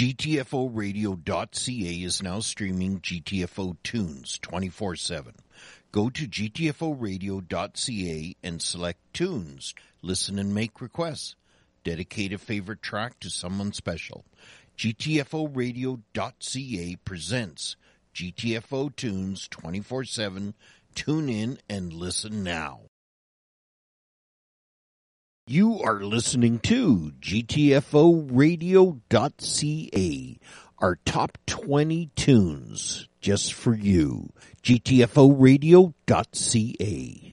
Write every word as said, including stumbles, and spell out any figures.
G T F O radio dot C A is now streaming G T F O tunes twenty-four seven. Go to G T F O radio dot C A and select tunes. Listen and make requests. Dedicate a favorite track to someone special. G T F O radio dot C A presents G T F O tunes twenty-four seven. Tune in and listen now. You are listening to G T F O radio dot C A, our top twenty tunes just for you. G T F O radio dot C A.